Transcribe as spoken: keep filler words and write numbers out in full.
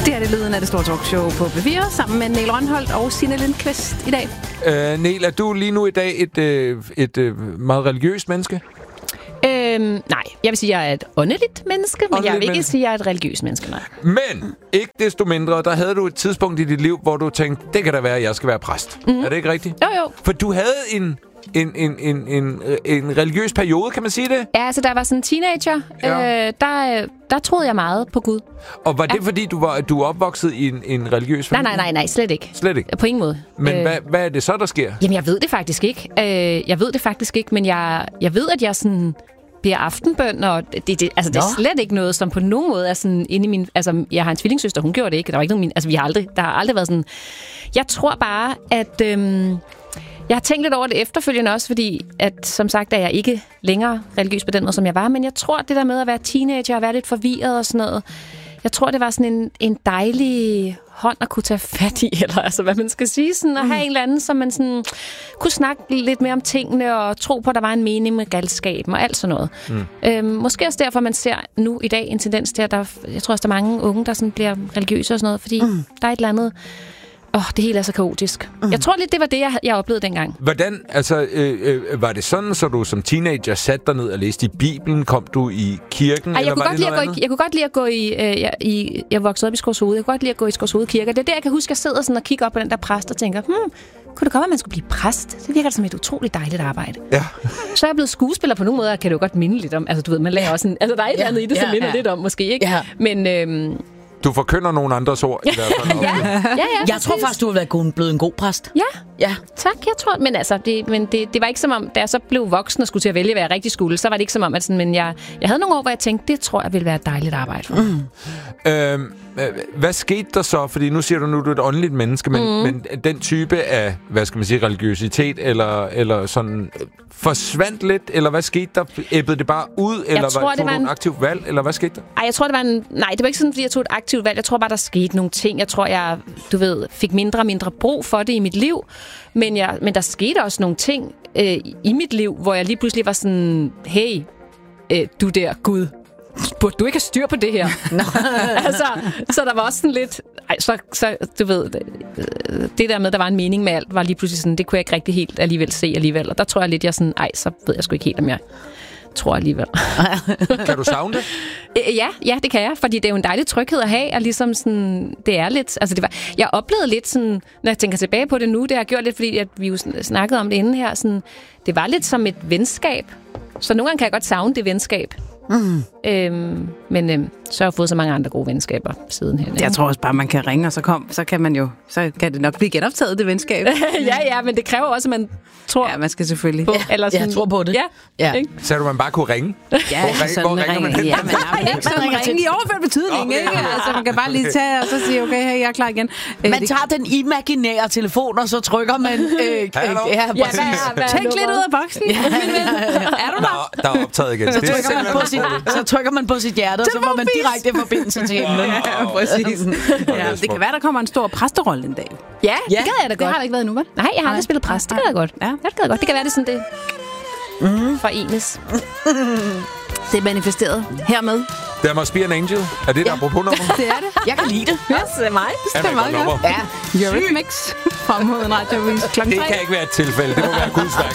Det er det lyden af det store talkshow på B fire, sammen med Niel Rønholdt og Signe Lindqvist i dag. Øh, Niel, er du lige nu i dag et, øh, et øh, meget religiøst menneske? Øhm, nej, jeg vil sige, at jeg er et åndeligt menneske, men Åndeligt jeg vil ikke menneske. sige, at jeg er et religiøst menneske, nej. Men ikke desto mindre, der havde du et tidspunkt i dit liv, hvor du tænkte, det kan da være, at jeg skal være præst. Mm-hmm. Er det ikke rigtigt? Jo, jo. For du havde en, en, en, en, en, en religiøs periode, kan man sige det? Ja, altså da jeg var sådan en teenager, Ja. øh, der, der troede jeg meget på Gud. Og var det, Ja. fordi du var du er opvokset i en, en religiøs Nej, familie? nej, nej, nej, slet ikke. Slet ikke? På ingen måde. Men Øh, hvad, hvad er det så, der sker? Jamen, jeg ved det faktisk ikke. Øh, jeg ved det faktisk ikke, men jeg, jeg ved, at jeg sådan bliver aftenbøn, og det, det, altså, det er slet ikke noget, som på nogen måde er sådan inde i min... Altså, jeg har en tvillingssøster, hun gjorde det ikke. Der var ikke nogen min... Altså, vi har aldrig... Der har aldrig været sådan... Jeg tror bare, at... Øhm, jeg har tænkt lidt over det efterfølgende også, fordi at, som sagt, er jeg ikke længere religiøs på den måde, som jeg var, men jeg tror, det der med at være teenager og være lidt forvirret og sådan noget, jeg tror, det var sådan en, en dejlig hånd at kunne tage fat i, eller altså, hvad man skal sige, sådan, at have en eller anden, som man sådan, kunne snakke lidt mere om tingene, og tro på, at der var en mening med galskaben, og alt sådan noget. Mm. Øhm, måske også derfor, man ser nu i dag en tendens til, at der, jeg tror også, der er mange unge, der sådan bliver religiøse og sådan noget, fordi mm. der er et eller andet. Åh, oh, det hele er så kaotisk. Mm. Jeg tror lidt, det var det, jeg, jeg oplevede dengang. Hvordan, altså, øh, øh, var det sådan, så du som teenager satte dig ned og læste i Bibelen? Kom du i kirken? Ej, jeg, eller kunne var godt det lide at gå i, jeg kunne godt lide at gå i... Øh, jeg, i jeg voksede op i Skovshoved. Jeg kunne godt lide at gå i Skovshoved Kirke. Det er der, jeg kan huske, at jeg sidder sådan og kigger op på den der præst og tænker, hmm, kunne det godt være, at man skulle blive præst? Det virker som et utroligt dejligt arbejde. Ja. Så er jeg blevet skuespiller på nogle måder, kan det jo godt minde lidt om. Altså, du ved, man lærer også en... Altså, der er et eller Ja, andet i det, som ja, minder ja. lidt om, måske, ikke? Ja. Men... Øhm, Du forkynder nogle andres ord i hvert fald. ja, ja, ja, Jeg tror faktisk, du har været god- blevet en god præst. Ja, Ja. tak, jeg tror. Men altså, det, men det, det var ikke som om, da jeg så blev voksen og skulle til at vælge, hvad jeg rigtig skulle, så var det ikke som om, at sådan, men jeg, jeg havde nogle år, hvor jeg tænkte, det tror jeg ville være et dejligt arbejde for. Mm. Øhm, øh, hvad skete der så? Fordi nu siger du nu, du er et åndeligt menneske, men, mm. men den type af, hvad skal man sige, religiøsitet, eller, eller sådan, øh, forsvandt lidt, eller hvad skete der? Æbbede det bare ud, eller tror, var, det tog var du en- en aktiv valg, eller hvad skete der? Ej, jeg tror, det var en... Nej, det var ikke sådan, fordi jeg tog et aktivt valg. Jeg tror bare, der skete nogle ting. Jeg tror, jeg, du ved, fik mindre og mindre brug for det i mit liv. Men, jeg, men der skete også nogle ting øh, i mit liv, hvor jeg lige pludselig var sådan, hey, øh, du der, Gud, burde du ikke have styr på det her? altså, så der var også sådan lidt... Ej, så, så du ved, det, det der med, der var en mening med alt, var lige pludselig sådan, det kunne jeg ikke rigtig helt alligevel se alligevel. Og der tror jeg lidt, jeg sådan, ej, så ved jeg sgu ikke helt, om jeg tror alligevel. Kan du savne det? Øh, Ja, ja, det kan jeg, fordi det er jo en dejlig tryghed at have, og ligesom sådan, det er lidt, altså det var, jeg oplevede lidt sådan, når jeg tænker tilbage på det nu, det har jeg gjort lidt, fordi at vi jo snakkede om det inden her, sådan, det var lidt som et venskab, så nogle gange kan jeg godt savne det venskab. Mm. Øhm, men øhm, så har jeg fået så mange andre gode venskaber sidenhen. Jeg tror også bare, man kan ringe, og så, kom, så kan man jo, så kan det nok blive genoptaget, det venskab. ja, ja, men det kræver også, at man tror Ja, man skal selvfølgelig. på. Ja, Eller sådan, jeg tror på det. Ja, Ja. ikke? Så du, man bare kunne ringe? Ja, Hvor ring- hvor ringer man hen? Ja, men nej, men ikke sådan ringer til- ringe i overført betydning, Okay. ikke? Altså, man kan bare lige tage, og så sige, okay, hey, jeg er klar igen. Øh, Man det- tager den imaginære telefon, og så trykker man... Øh, Hallo? øh, ja, Ja, præcis. hvad, er- hvad er Tænk lidt nummeret? ud af boksen. Er du der? Nå, der er optaget igen. Så Det er trykker, man på simpelthen- sit, så trykker man på sit hjerte, og så får man direkte forbindelse til himlen. Ja, præcis. Ja, det kan være, der kommer en stor præsterolle en dag. Ja, det Ja, gad jeg da Det godt. har der ikke været endnu, vel? Nej, jeg har aldrig spillet præst. Det gad jeg godt. Ja. Ja, det gad jeg godt. Det kan være, det er sådan, det mm. forenes. Det er manifesteret hermed. Der must be an angel. Er det et apropos nummer? Det er det. Jeg kan lide det. Ja, det er mig. Er det et godt nummer? Ja. Eurythmics fra mod en radiovis klokken Det tre. kan ikke være et tilfælde. Det må være Guds værk.